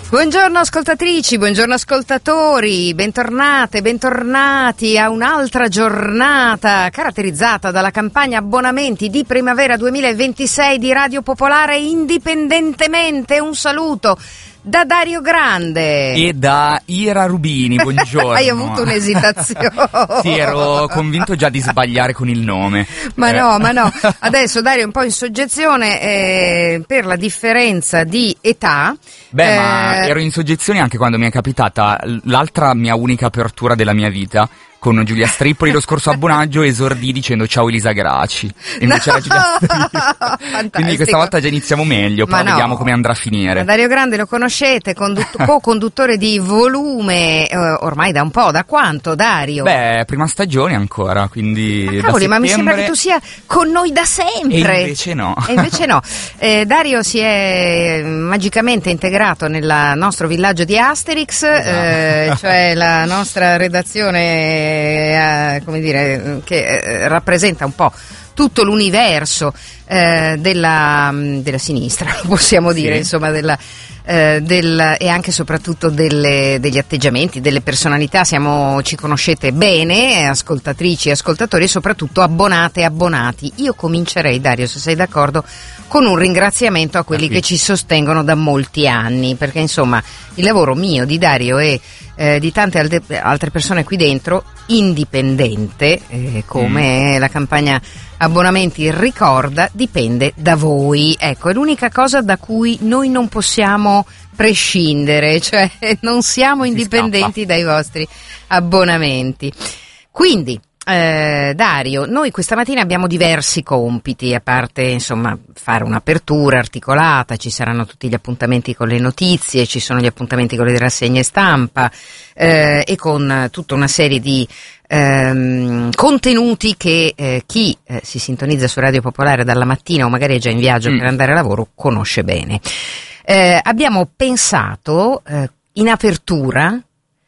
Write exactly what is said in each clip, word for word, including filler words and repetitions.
Buongiorno ascoltatrici, buongiorno ascoltatori, bentornate, bentornati a un'altra giornata caratterizzata dalla campagna abbonamenti di primavera duemilaventisei di Radio Popolare Indipendentemente. Un saluto da Dario Grande e da Ira Rubini, buongiorno. Hai avuto un'esitazione. Sì, ero convinto già di sbagliare con il nome. Ma eh. no, ma no. Adesso Dario è un po' in soggezione eh, per la differenza di età. Beh, eh... ma ero in soggezione anche quando mi è capitata l'altra mia unica apertura della mia vita. Con Giulia Strippoli lo scorso abbonaggio esordì dicendo ciao Elisa Graci. E invece no! era Giulia Strippoli. Quindi questa volta già iniziamo meglio, però no. vediamo come andrà a finire. Dario Grande lo conoscete, condut- co-conduttore di Volume, eh, ormai da un po', da quanto Dario? Beh, prima stagione ancora, quindi ma da cavoli, ma mi settembre... sembra che tu sia con noi da sempre. E invece no. E invece no. Eh, Dario si è magicamente integrato nel nostro villaggio di Asterix, eh, cioè la nostra redazione Eh, come dire, che eh, rappresenta un po' tutto l'universo eh, della, della sinistra, possiamo dire, sì. insomma, della, eh, del, e anche e soprattutto delle, degli atteggiamenti, delle personalità. Siamo, ci conoscete bene, ascoltatrici e ascoltatori, e soprattutto abbonate e abbonati. Io comincerei, Dario, se sei d'accordo, con un ringraziamento a quelli che ci sostengono da molti anni, perché insomma il lavoro mio, di Dario e eh, di tante altre, altre persone qui dentro, indipendente, eh, come mm. la campagna abbonamenti ricorda, dipende da voi. Ecco, è l'unica cosa da cui noi non possiamo prescindere, cioè non siamo si indipendenti scappa. dai vostri abbonamenti. Quindi Eh, Dario, noi questa mattina abbiamo diversi compiti, a parte insomma fare un'apertura articolata, ci saranno tutti gli appuntamenti con le notizie, ci sono gli appuntamenti con le rassegne stampa eh, e con tutta una serie di ehm, contenuti che eh, chi eh, si sintonizza su Radio Popolare dalla mattina o magari è già in viaggio mm. per andare a lavoro conosce bene. Eh, abbiamo pensato eh, in apertura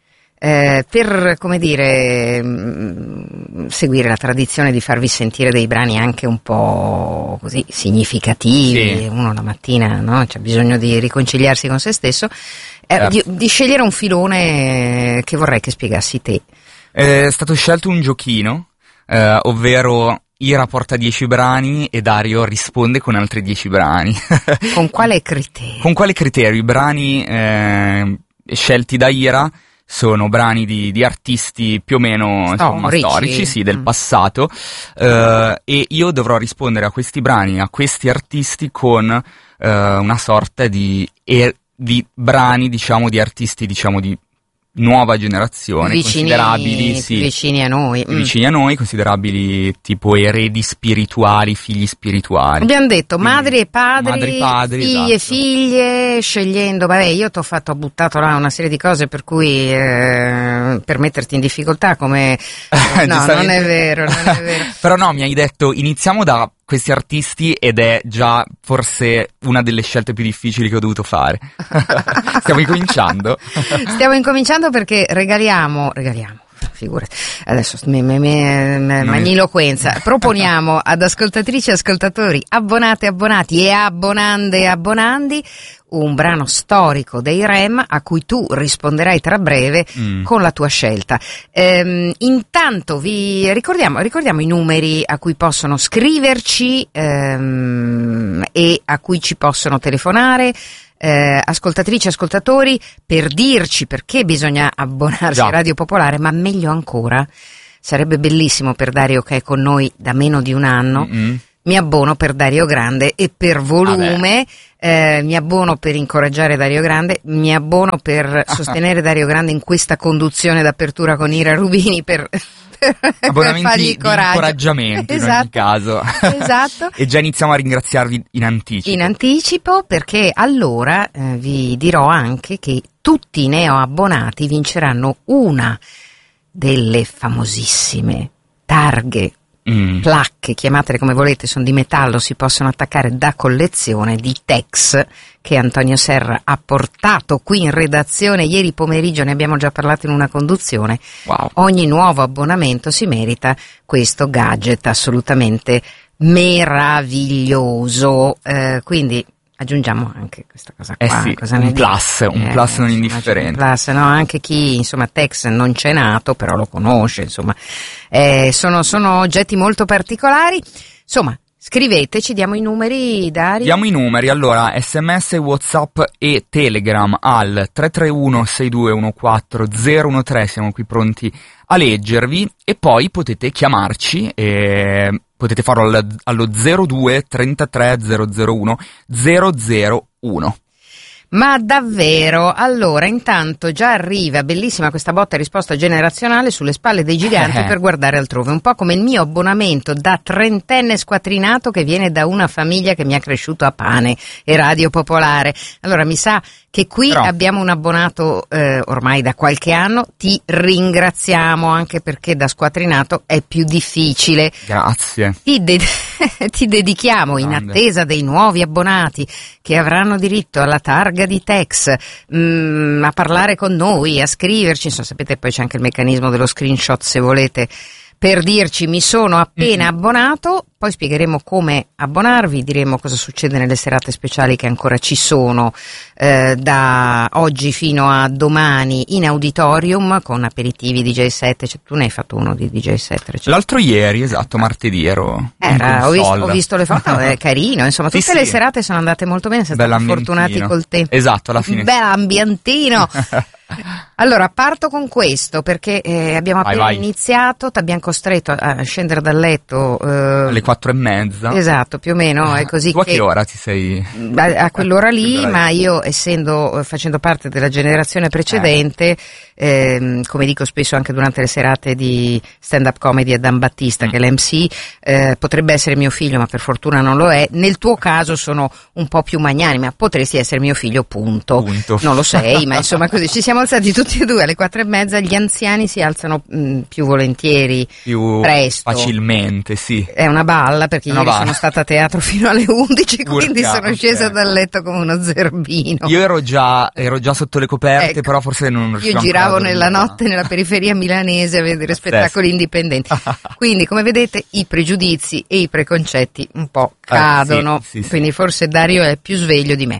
Eh, per, come dire, mh, seguire la tradizione di farvi sentire dei brani anche un po' così significativi, sì. Uno la mattina, no? C'ha bisogno di riconciliarsi con se stesso, eh, certo. di, di scegliere un filone che vorrei che spiegassi te. È stato scelto un giochino, eh, ovvero Ira porta dieci brani e Dario risponde con altri dieci brani. Con quale criterio? Con quale criterio? I brani eh, scelti da Ira sono brani di, di artisti più o meno insomma, storici. storici, sì, del mm. passato, eh, e io dovrò rispondere a questi brani, a questi artisti con eh, una sorta di, er, di brani, diciamo, di artisti, diciamo, di nuova generazione, vicini, considerabili, sì, vicini a noi, mm. vicini a noi, considerabili tipo eredi spirituali, figli spirituali. Abbiamo detto Quindi, madri e padri, madri, padri figli e esatto. figlie, scegliendo, vabbè, io ti ho fatto, ho buttato là una serie di cose per cui eh, per metterti in difficoltà, come no, non è vero, non è vero. Però no, mi hai detto iniziamo da questi artisti ed è già forse una delle scelte più difficili che ho dovuto fare. Stiamo incominciando. Stiamo incominciando perché regaliamo, regaliamo. Figurati, adesso me, me, me, me, magniloquenza. Proponiamo ad ascoltatrici e ascoltatori, abbonate e abbonati e abbonande e abbonandi, un brano storico dei Rem a cui tu risponderai tra breve mm. con la tua scelta. Ehm, intanto vi ricordiamo, ricordiamo i numeri a cui possono scriverci ehm, e a cui ci possono telefonare. Eh, ascoltatrici, ascoltatori, per dirci perché bisogna abbonarsi Già. a Radio Popolare, ma meglio ancora, sarebbe bellissimo per Dario che è con noi da meno di un anno, mm-hmm. mi abbono per Dario Grande e per Volume, eh, mi abbono per incoraggiare Dario Grande, mi abbono per sostenere Dario Grande in questa conduzione d'apertura con Ira Rubini, per... abbonamenti di incoraggiamento esatto. in ogni caso. Esatto. E già iniziamo a ringraziarvi in anticipo. In anticipo perché allora eh, vi dirò anche che tutti i neoabbonati vinceranno una delle famosissime targhe, mm. placche, chiamatele come volete, sono di metallo, si possono attaccare da collezione, di Tex, che Antonio Serra ha portato qui in redazione ieri pomeriggio, ne abbiamo già parlato in una conduzione. Wow. Ogni nuovo abbonamento si merita questo gadget assolutamente meraviglioso, eh, quindi aggiungiamo anche questa cosa eh qua. sì, cosa un ne plus, dici? un eh, plus non insomma, indifferente. Un plus, no? Anche chi, insomma, Tex non c'è nato, però lo conosce, insomma, eh, sono, sono oggetti molto particolari, insomma. Scriveteci, diamo i numeri, Dario. Diamo i numeri, allora, sms, whatsapp e telegram al tre tre uno sei due uno quattro zero uno tre, siamo qui pronti a leggervi, e poi potete chiamarci, e potete farlo al, allo zero due trentatré zero zero uno zero zero uno. Ma davvero? Allora, intanto già arriva, bellissima questa botta e risposta generazionale sulle spalle dei giganti Eh. per guardare altrove, un po' come il mio abbonamento da trentenne squattrinato che viene da una famiglia che mi ha cresciuto a pane e Radio Popolare. Allora, mi sa che qui Però. abbiamo un abbonato eh, ormai da qualche anno, ti ringraziamo anche perché da squattrinato è più difficile. Grazie. Ti, de- ti dedichiamo in Grande. attesa dei nuovi abbonati che avranno diritto alla targa di Tex, mh, a parlare con noi, a scriverci, insomma, sapete, poi c'è anche il meccanismo dello screenshot se volete, per dirci mi sono appena Mm-hmm. abbonato, poi spiegheremo come abbonarvi, diremo cosa succede nelle serate speciali che ancora ci sono eh, da oggi fino a domani in auditorium con aperitivi D J set, cioè, tu ne hai fatto uno di D J set recente. L'altro ieri, esatto, martedì ero in Era, ho, visto, console. ho visto le foto, è carino, insomma, Sì, tutte sì. le serate sono andate molto bene, siete stati Bell'ambientino. fortunati col tempo. Esatto, alla fine. Bell'ambientino. Allora, parto con questo perché eh, abbiamo Vai, appena vai. iniziato, ti abbiamo costretto a, a scendere dal letto. eh, Alle quattro e mezza. Esatto, più o meno, è così Tu a che... che ora ti sei... A, a quell'ora lì, Quell'ora ma lì. io essendo eh, facendo parte della generazione precedente, ehm, come dico spesso anche durante le serate di stand-up comedy a Dan Battista, Mm. che è l'M C, eh, potrebbe essere mio figlio, ma per fortuna non lo è. Nel tuo caso sono un po' più magnanima, potresti essere mio figlio, punto. Punto. Non lo sei, ma insomma così ci siamo alzati tutti e due alle quattro e mezza. Gli anziani si alzano mh, più volentieri, più presto. facilmente, sì. È una balla perché Una ieri balla. sono stata a teatro fino alle undici, quindi Urca, sono scesa ok. dal letto come uno zerbino. Io ero già, ero già sotto le coperte, Ecco, però forse non riuscivo io ancora giravo a nella dormire. notte nella periferia milanese a vedere Pazzesco. spettacoli indipendenti. Quindi, come vedete, i pregiudizi e i preconcetti un po' cadono. sì, sì, sì. Quindi forse Dario è più sveglio di me.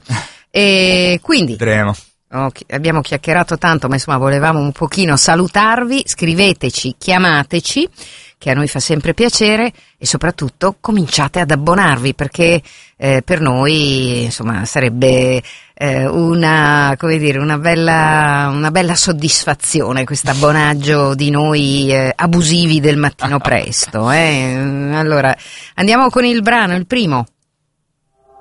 E quindi Vedremo. ok, abbiamo chiacchierato tanto, ma insomma volevamo un pochino salutarvi. Scriveteci, chiamateci, che a noi fa sempre piacere, e soprattutto cominciate ad abbonarvi, perché eh, per noi insomma sarebbe eh, una, come dire, una bella, una bella soddisfazione questo abbonaggio di noi eh, abusivi del mattino presto. Eh. Allora andiamo con il brano, il primo.